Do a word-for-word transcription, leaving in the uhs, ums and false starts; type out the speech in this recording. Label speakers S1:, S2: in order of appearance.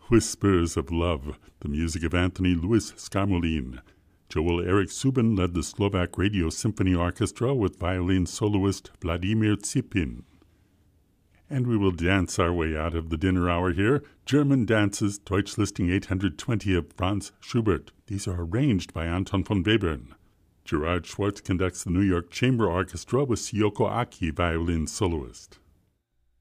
S1: Whispers of Love, the music of Anthony Louis Skarmolin. Joel Eric Subin led the Slovak Radio Symphony Orchestra with violin soloist Vladimir Tsipin. And we will dance our way out of the dinner hour here. German dances, Deutsch Listing eight hundred twenty of Franz Schubert. These are arranged by Anton von Webern. Gerard Schwartz conducts the New York Chamber Orchestra with Syoko Aki, violin soloist.